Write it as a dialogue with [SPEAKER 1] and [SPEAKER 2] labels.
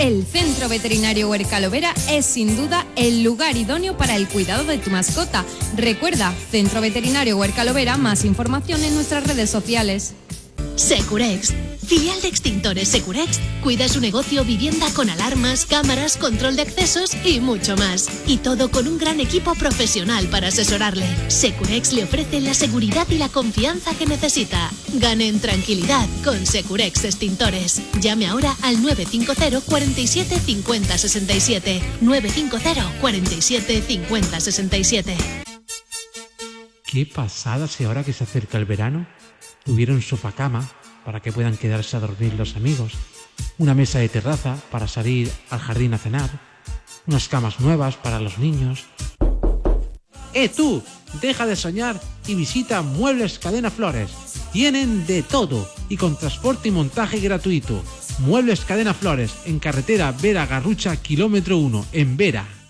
[SPEAKER 1] El Centro Veterinario Huercalovera es sin duda el lugar idóneo para el cuidado de tu mascota. Recuerda, Centro Veterinario Huercalovera, más información en nuestras redes sociales.
[SPEAKER 2] Securex, filial de extintores Securex, cuida su negocio vivienda con alarmas, cámaras, control de accesos y mucho más. Y todo con un gran equipo profesional para asesorarle. Securex le ofrece la seguridad y la confianza que necesita. Gane en tranquilidad con Securex Extintores. Llame ahora al 950 47 50 67. 950 47 50 67.
[SPEAKER 3] Qué pasada si ahora que se acerca el verano tuviera un sofá cama para que puedan quedarse a dormir los amigos, una mesa de terraza para salir al jardín a cenar, unas camas nuevas para los niños. Tú! Deja de soñar y visita Muebles Cadena Flores. Tienen de todo y con transporte y montaje gratuito. Muebles Cadena Flores en carretera Vera-Garrucha, kilómetro 1, en Vera.